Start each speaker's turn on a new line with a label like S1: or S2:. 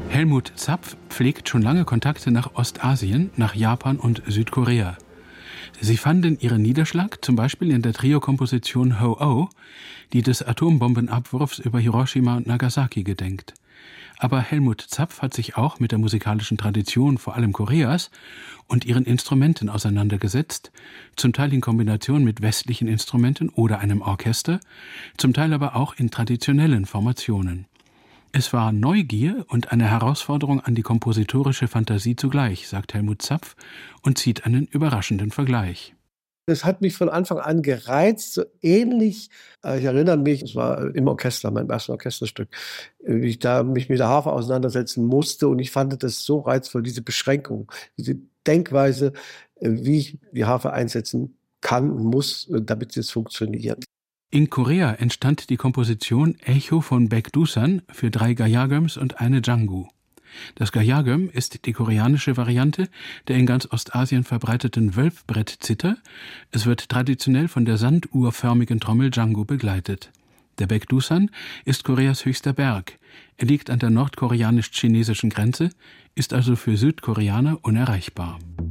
S1: Helmut Zapf pflegt schon lange Kontakte nach Ostasien, nach Japan und Südkorea. Sie fanden ihren Niederschlag zum Beispiel in der Trio-Komposition Ho-Oh, die des Atombombenabwurfs über Hiroshima und Nagasaki gedenkt. Aber Helmut Zapf hat sich auch mit der musikalischen Tradition vor allem Koreas und ihren Instrumenten auseinandergesetzt, zum Teil in Kombination mit westlichen Instrumenten oder einem Orchester, zum Teil aber auch in traditionellen Formationen. Es war Neugier und eine Herausforderung an die kompositorische Fantasie zugleich, sagt Helmut Zapf und zieht einen überraschenden Vergleich.
S2: Das hat mich von Anfang an gereizt, so ähnlich, ich erinnere mich, es war im Orchester, mein erstes Orchesterstück, wie ich da mich mit der Harfe auseinandersetzen musste und ich fand das so reizvoll, diese Beschränkung, diese Denkweise, wie ich die Harfe einsetzen kann und muss, damit es funktioniert.
S1: In Korea entstand die Komposition Echo von Baekdusan für 3 Gayagöms und eine Jangu. Das Gayagöm ist die koreanische Variante der in ganz Ostasien verbreiteten Wölfbrettzither. Es wird traditionell von der sanduhrförmigen Trommel Jangu begleitet. Der Baekdusan ist Koreas höchster Berg. Er liegt an der nordkoreanisch-chinesischen Grenze, ist also für Südkoreaner unerreichbar.